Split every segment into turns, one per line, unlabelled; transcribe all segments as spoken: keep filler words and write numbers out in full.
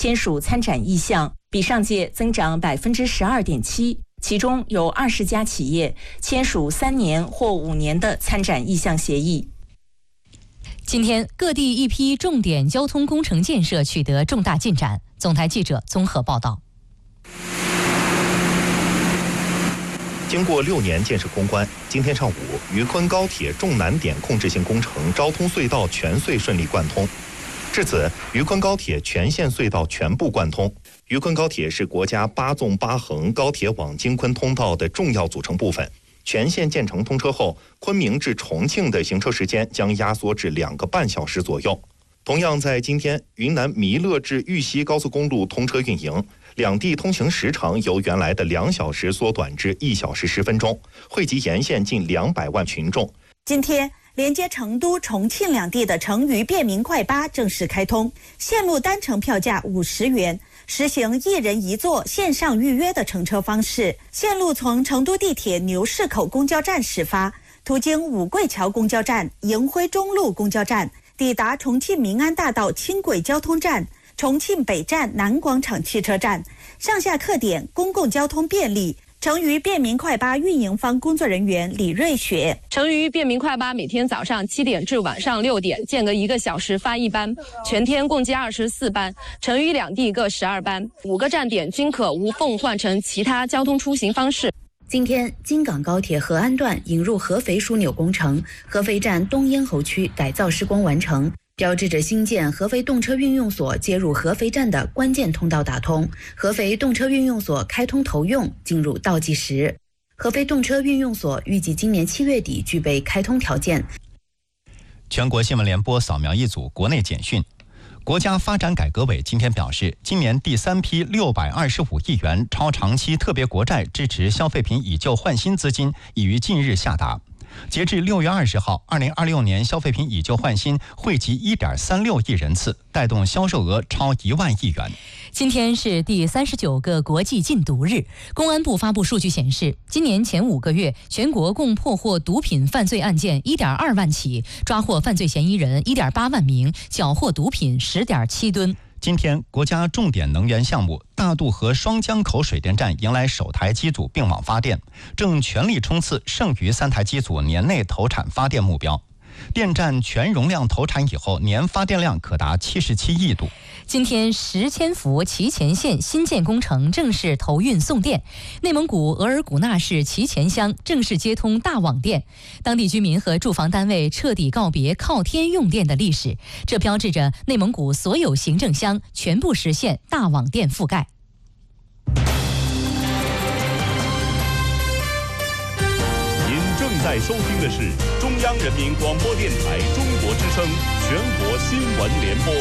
签署参展意向，比上届增长百分之十二点七。其中有二十家企业签署三年或五年的参展意向协议。
今天，各地一批重点交通工程建设取得重大进展。总台记者综合报道。
经过六年建设攻关，今天上午，渝昆高铁重难点控制性工程昭通隧道全隧顺利贯通。至此，渝昆高铁全线隧道全部贯通。渝昆高铁是国家八纵八横高铁网京昆通道的重要组成部分。全线建成通车后，昆明至重庆的行车时间将压缩至两个半小时左右。同样在今天，云南弥勒至玉溪高速公路通车运营，两地通行时长由原来的两小时缩短至一小时十分钟，惠及沿线近两百万群众。
今天，连接成都、重庆两地的成渝便民快巴正式开通，线路单程票价五十元，实行一人一座线上预约的乘车方式。线路从成都地铁牛市口公交站始发，途经五桂桥公交站、迎辉中路公交站，抵达重庆民安大道轻轨交通站、重庆北站南广场汽车站，上下客点公共交通便利。成渝便民快巴运营方工作人员李瑞雪：
成渝便民快巴每天早上七点至晚上六点，间隔一个小时发一班，全天共计二十四班，成渝两地各十二班，五个站点均可无缝换乘其他交通出行方式。
今天，京港高铁合安段引入合肥枢纽工程，合肥站东咽喉区改造施工完成，标志着新建合肥动车运用所接入合肥站的关键通道打通，合肥动车运用所开通投用进入倒计时。合肥动车运用所预计今年七月底具备开通条件。
全国新闻联播扫描一组国内简讯。国家发展改革委今天表示，今年第三批六百二十五亿元超长期特别国债支持消费品以旧换新资金已于近日下达。截至六月二十号，二零二六年消费品以旧换新惠及一点三六亿人次，带动销售额超一万亿元。
今天是第三十九个国际禁毒日。公安部发布数据显示，今年前五个月，全国共破获毒品犯罪案件一点二万起，抓获犯罪嫌疑人一点八万名，缴获毒品十点七吨。
今天，国家重点能源项目大渡河双江口水电站迎来首台机组并网发电，正全力冲刺剩余三台机组年内投产发电目标。电站全容量投产以后，年发电量可达七十七亿度。
今天，石千福祁前线新建工程正式投运送电，内蒙古额尔古纳市祁前乡正式接通大网电，当地居民和住房单位彻底告别靠天用电的历史，这标志着内蒙古所有行政乡全部实现大网电覆盖。
您正在收听的是中央人民广播电台中国之声全国新闻联播。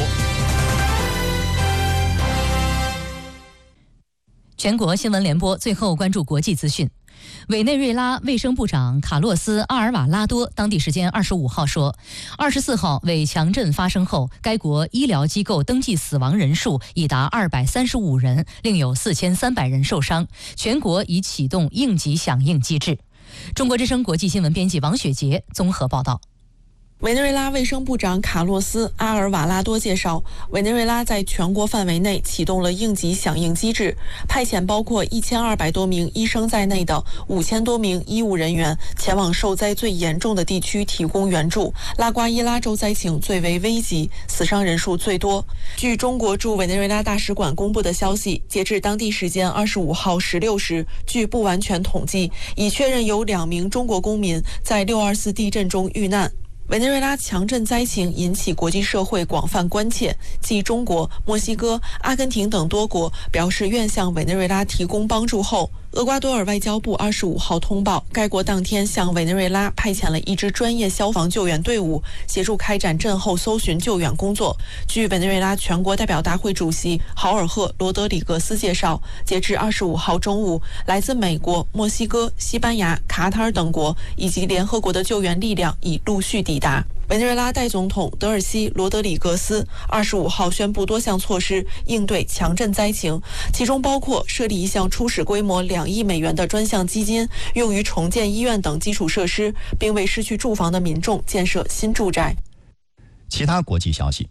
全国新闻联播最后关注国际资讯。委内瑞拉卫生部长卡洛斯·阿尔瓦拉多当地时间二十五号说，二十四号为强震发生后，该国医疗机构登记死亡人数已达二百三十五人，另有四千三百人受伤，全国已启动应急响应机制。中国之声国际新闻编辑王雪杰综合报道。
委内瑞拉卫生部长卡洛斯·阿尔瓦拉多介绍，委内瑞拉在全国范围内启动了应急响应机制，派遣包括一千二百多名医生在内的五千多名医务人员前往受灾最严重的地区提供援助。拉瓜伊拉州灾情最为危急，死伤人数最多。据中国驻委内瑞拉大使馆公布的消息，截至当地时间二十五号十六时，据不完全统计，已确认有两名中国公民在六二四地震中遇难。委内瑞拉强震灾情引起国际社会广泛关切，继中国、墨西哥、阿根廷等多国表示愿向委内瑞拉提供帮助后，厄瓜多尔外交部二十五号通报，该国当天向委内瑞拉派遣了一支专业消防救援队伍，协助开展震后搜寻救援工作。据委内瑞拉全国代表大会主席豪尔赫·罗德里格斯介绍，截至二十五号中午，来自美国、墨西哥、西班牙、卡塔尔等国以及联合国的救援力量已陆续抵达。委内瑞拉代总统德尔西·罗德里格斯二十五号宣布多项措施应对强震灾情，其中包括设立一项初始规模两亿美元的专项基金，用于重建医院等基础设施，并为失去住房的民众建设新住宅。
其他国际消息，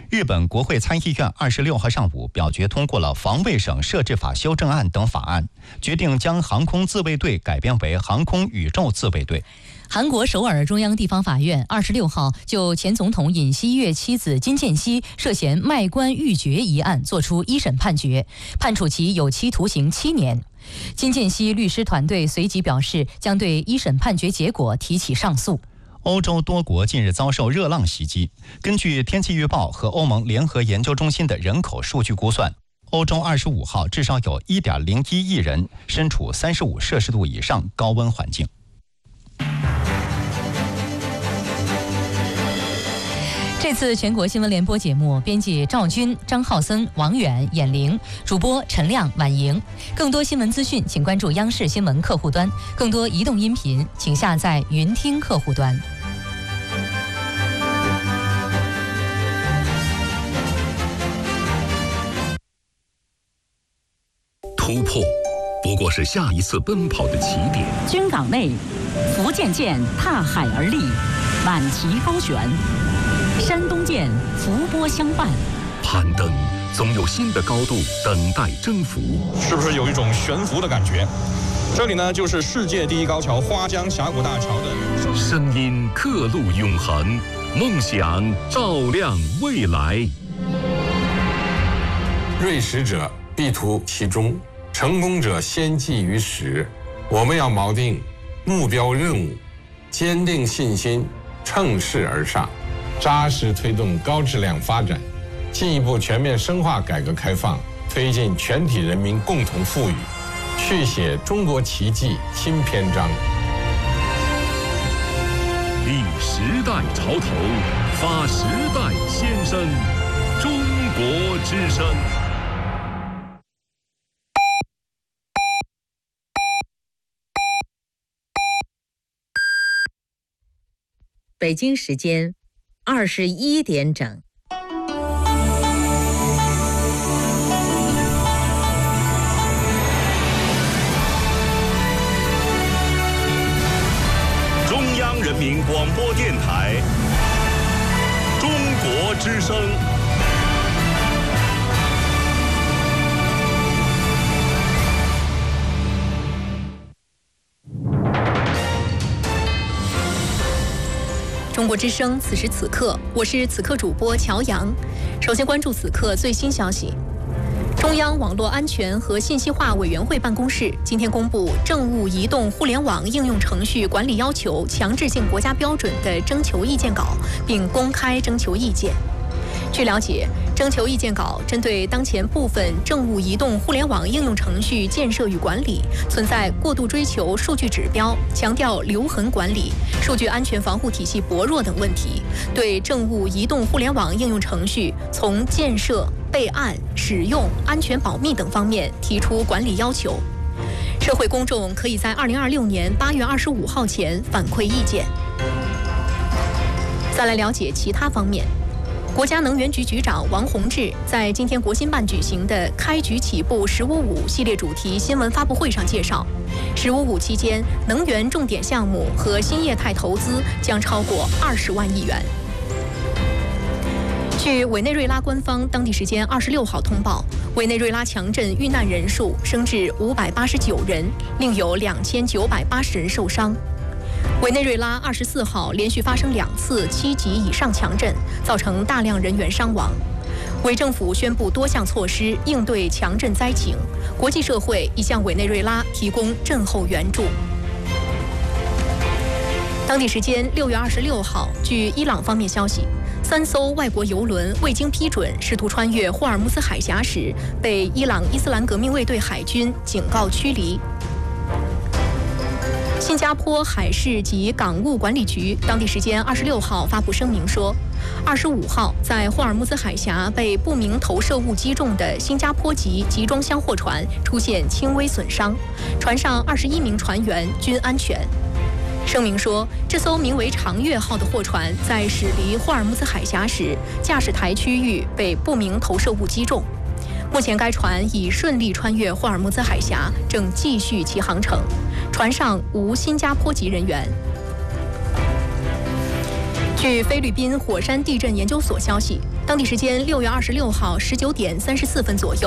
日本国会参议院二十六号上午表决通过了防卫省设置法修正案等法案，决定将航空自卫队改编为航空宇宙自卫队。
韩国首尔中央地方法院二十六号就前总统尹锡悦妻子金建熙涉嫌卖官鬻爵一案作出一审判决，判处其有期徒刑七年。金建熙律师团队随即表示，将对一审判决结果提起上诉。
欧洲多国近日遭受热浪袭击。根据天气预报和欧盟联合研究中心的人口数据估算，欧洲二十五号至少有 一点零一亿人身处三十五摄氏度以上高温环境。
这次全国新闻联播节目，编辑赵军、张浩森、王远、闫玲，主播陈亮、婉莹。更多新闻资讯，请关注央视新闻客户端；更多移动音频，请下载云听客户端。
突破不过是下一次奔跑的起点。
军港内，福建舰踏海而立，满旗高悬。山东舰伏波相伴，
攀登总有新的高度等待征服。
是不是有一种悬浮的感觉？这里呢，就是世界第一高桥花江峡谷大桥的
声音，刻录永恒，梦想照亮未来。
锐实者必图其中，成功者先记于始。我们要锚定目标任务，坚定信心，乘势而上。扎实推动高质量发展，进一步全面深化改革开放，推进全体人民共同富裕，续写中国奇迹新篇章。
立时代潮头，发时代先声，中国之声。
北京时间二十一点整。
中央人民广播电台，中国之声。
中国之声，此时此刻，我是此刻主播乔阳。首先关注此刻最新消息。中央网络安全和信息化委员会办公室今天公布《政务移动互联网应用程序管理要求强制性国家标准》的征求意见稿，并公开征求意见。据了解，征求意见稿针对当前部分政务移动互联网应用程序建设与管理存在过度追求数据指标、强调留痕管理、数据安全防护体系薄弱等问题，对政务移动互联网应用程序从建设、备案、使用、安全保密等方面提出管理要求。社会公众可以在二零二六年八月二十五号前反馈意见。再来了解其他方面。国家能源局局长王洪志在今天国新办举行的开局起步“十五五”系列主题新闻发布会上介绍，“十五五”期间能源重点项目和新业态投资将超过二十万亿元。据委内瑞拉官方当地时间二十六号通报，委内瑞拉强震遇难人数升至五百八十九人，另有两千九百八十人受伤。委内瑞拉二十四号连续发生两次七级以上强震，造成大量人员伤亡。委政府宣布多项措施应对强震灾情，国际社会已向委内瑞拉提供震后援助。当地时间六月二十六号，据伊朗方面消息，三艘外国油轮未经批准试图穿越霍尔木兹海峡时，被伊朗伊斯兰革命卫队海军警告驱离。新加坡海事及港务管理局当地时间二十六号发布声明说，二十五号在霍尔木兹海峡被不明投射物击中的新加坡籍集装箱货船出现轻微损伤，船上二十一名船员均安全。声明说，这艘名为长月号的货船在驶离霍尔木兹海峡时，驾驶台区域被不明投射物击中。目前该船已顺利穿越霍尔木兹海峡，正继续其航程，船上无新加坡籍人员。据菲律宾火山地震研究所消息， 当地时间六月二十六号十九点三十四分左右。